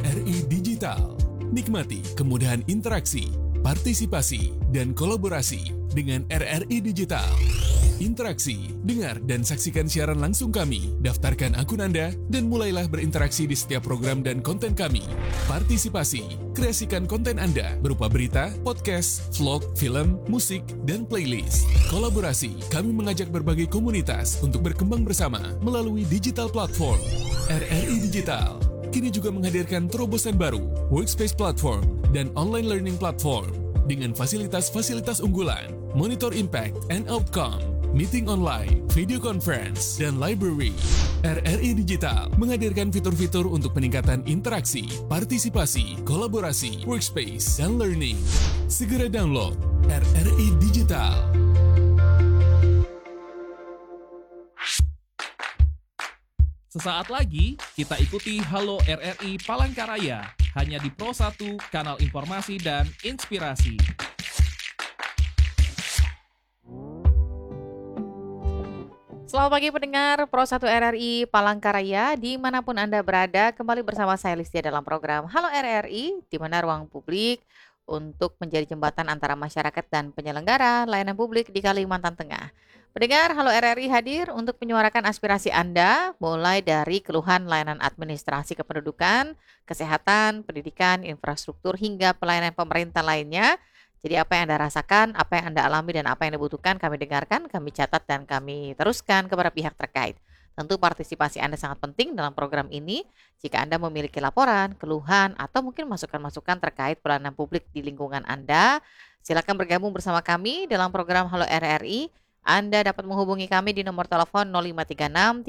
RRI Digital. Nikmati kemudahan interaksi, partisipasi, dan kolaborasi dengan RRI Digital. Interaksi, dengar dan saksikan siaran langsung kami, daftarkan akun Anda, dan mulailah berinteraksi di setiap program dan konten kami. Partisipasi, kreasikan konten Anda berupa berita, podcast, vlog, film, musik, dan playlist. Kolaborasi, kami mengajak berbagai komunitas untuk berkembang bersama melalui digital platform. RRI Digital kini juga menghadirkan terobosan baru, workspace platform, dan online learning platform dengan fasilitas-fasilitas unggulan, monitor impact and outcome, meeting online, video conference, dan library. RRI Digital menghadirkan fitur-fitur untuk peningkatan interaksi, partisipasi, kolaborasi, workspace, dan learning. Segera download RRI Digital. Sesaat lagi, kita ikuti Halo RRI Palangkaraya, hanya di Pro 1, kanal informasi dan inspirasi. Selamat pagi pendengar Pro 1 RRI Palangkaraya, dimanapun Anda berada, kembali bersama saya Listia dalam program Halo RRI, di mana ruang publik untuk menjadi jembatan antara masyarakat dan penyelenggara layanan publik di Kalimantan Tengah. Pendengar, Halo RRI hadir untuk menyuarakan aspirasi Anda, mulai dari keluhan layanan administrasi kependudukan, kesehatan, pendidikan, infrastruktur, hingga pelayanan pemerintah lainnya. Jadi apa yang Anda rasakan, apa yang Anda alami, dan apa yang Anda butuhkan, kami dengarkan, kami catat, dan kami teruskan kepada pihak terkait. Tentu partisipasi Anda sangat penting dalam program ini. Jika Anda memiliki laporan, keluhan, atau mungkin masukan-masukan terkait pelayanan publik di lingkungan Anda, silakan bergabung bersama kami dalam program Halo RRI. Anda dapat menghubungi kami di nomor telepon 0536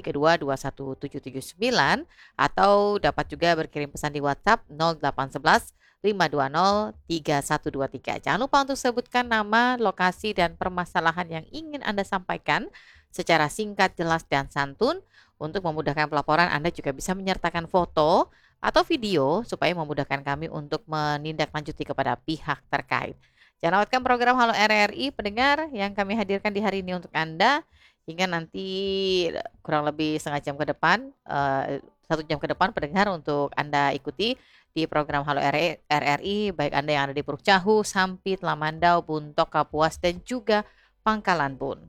32 atau dapat juga berkirim pesan di WhatsApp 0811 520 3123. Jangan lupa untuk sebutkan nama, lokasi, dan permasalahan yang ingin Anda sampaikan secara singkat, jelas, dan santun. Untuk memudahkan pelaporan, Anda juga bisa menyertakan foto atau video supaya memudahkan kami untuk menindaklanjuti kepada pihak terkait. Jangan lewatkan program Halo RRI, pendengar, yang kami hadirkan di hari ini untuk Anda hingga nanti kurang lebih setengah jam ke depan, 1 jam ke depan, pendengar, untuk Anda ikuti di program Halo RRI, baik Anda yang ada di Puruk Cahu, Sampit, Lamandau, Buntok, Kapuas, dan juga Pangkalan Bun.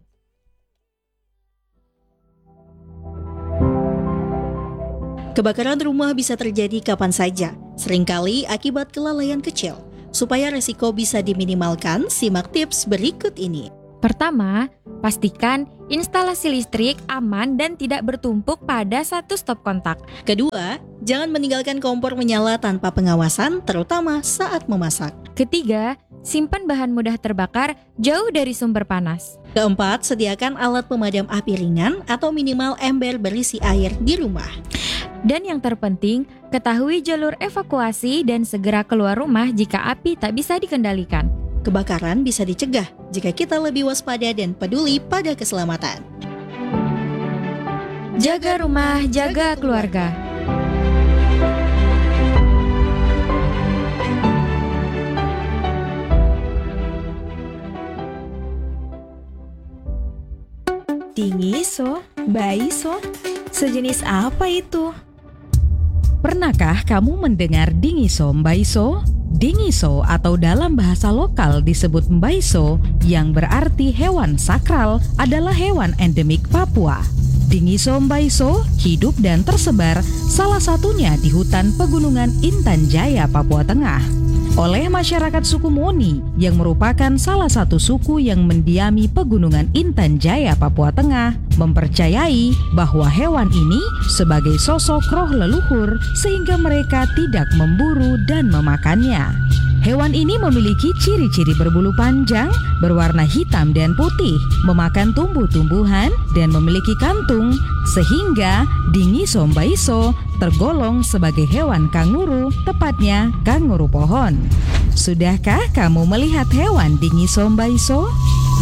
Kebakaran rumah bisa terjadi kapan saja, seringkali akibat kelalaian kecil. Supaya resiko bisa diminimalkan, simak tips berikut ini. Pertama, pastikan instalasi listrik aman dan tidak bertumpuk pada satu stop kontak. Kedua, jangan meninggalkan kompor menyala tanpa pengawasan, terutama saat memasak. Ketiga, simpan bahan mudah terbakar jauh dari sumber panas. Keempat, sediakan alat pemadam api ringan atau minimal ember berisi air di rumah. Dan yang terpenting, ketahui jalur evakuasi dan segera keluar rumah jika api tak bisa dikendalikan. Kebakaran bisa dicegah jika kita lebih waspada dan peduli pada keselamatan. Jaga rumah, jaga keluarga. Dingiso, baiso, sejenis apa itu? Pernahkah kamu mendengar dingiso mbaiso? Dingiso atau dalam bahasa lokal disebut mbaiso yang berarti hewan sakral adalah hewan endemik Papua. Dingiso mbaiso hidup dan tersebar salah satunya di hutan pegunungan Intan Jaya, Papua Tengah. Oleh masyarakat suku Moni yang merupakan salah satu suku yang mendiami pegunungan Intan Jaya, Papua Tengah, mempercayai bahwa hewan ini sebagai sosok roh leluhur sehingga mereka tidak memburu dan memakannya. Hewan ini memiliki ciri-ciri berbulu panjang, berwarna hitam dan putih, memakan tumbuh-tumbuhan, dan memiliki kantung, sehingga dingiso mbaiso tergolong sebagai hewan kanguru, tepatnya kanguru pohon. Sudahkah kamu melihat hewan dingiso mbaiso?